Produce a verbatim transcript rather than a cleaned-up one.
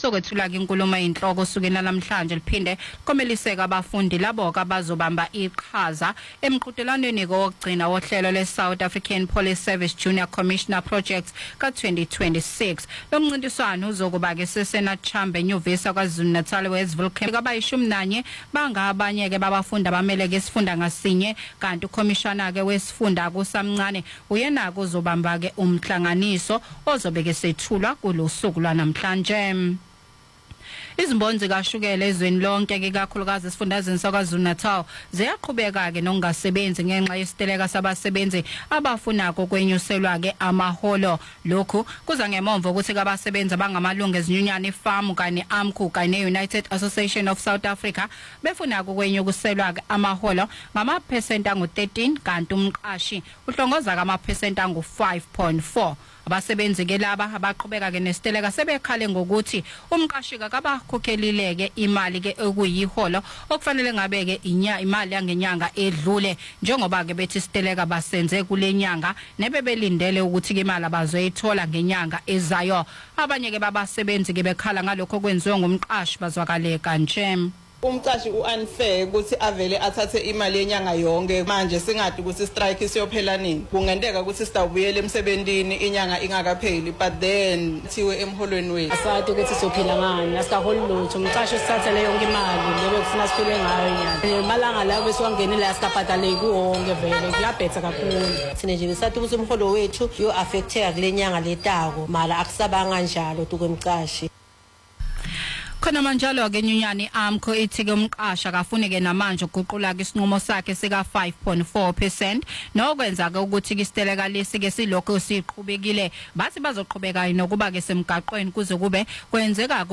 sokwethula ke inkulumo eyinhloko sukela namhlanje liphinde komeliseka abafundi labo abazobamba iqhaza emqhudelanweni kokugcina wohlelo le-South African Police Service Junior Commissioner Project ka twenty twenty-six. Lo mncintiswano uzokuba ke seSenate Chamber eNyuvesi KwaZulu-Natal Westville Camp abayishumi nanye bangabanye ke babafundi abamele ke sifunda ngasinye kanti uCommissioner ke wesifunda kusamncane uyena kuzobamba ke umhlanganiso ozobeke sethulwa kulosuku lwanamhlanje. Izimbonzi kashukela ezweni lonke ke kakhulukazi esifundazweni saKwaZulu-Natal ziyaqhubeka ke nokungasebenzi ngenxa yesiteleka sabasebenzi abafuna kokwenyuselwa ke amaholo. Lokhu kuza ngemomvo ukuthi abasebenzi abangamalungu ezinyunyana iFAMU kanye AMCU kanye United Association of South Africa befuna kokwenyuselwa ke amaholo ngamaphesenti angu thirteen kanti umqashi uhlongoza ngamaphesenti angu five point four. Abasebenzi ke laba abaqhubeka ke nesiteleka sebekhale ngokuthi umqashi akabakhokhelileke imali ke okuyiholo okufanele ngabe ke inya imali yangenyanga edlule njengoba ke bethi isiteleka basenze kulenyanga nebebelindele ukuthi ke imali abazoyithola ngenyanga ezayo. Abanye ke babasebenzi ke bekhala ngalokho kwenziwe ngumqashi bazwakale kanje. Umqashi uunfair ukuthi avele athathe imali yenyanga yonke manje singathi ukuthi strike siyophela nini. Kungenteka ukuthi sitawubuyela emsebenzini inyanga ingakapheli but then thiwe emholweni wethu asathi ukuthi sizophila ngani asikaholi lutho umqashi usithathele yonke imali lebe kufuna siphile ngayo inyanga emalanga la bese wangenile asikabhadale kuwonke vele kuyabhetha kakhulu thina nje besathi ukuthi umholo wethu yo affecteka kule nyanga letako mala akusabanga njalo tukwemqashi. Khona manjalo ke nyunyani AMCU ithi ke umqasha akafune ke namanje uguqula ke isinqumo sakhe sika five point four percent nokwenza ke ukuthi isiteleka lesi ke silokho siqhubekile bathi bazoqhubeka nokuba ke semgaqweni kuze kube kwenzeka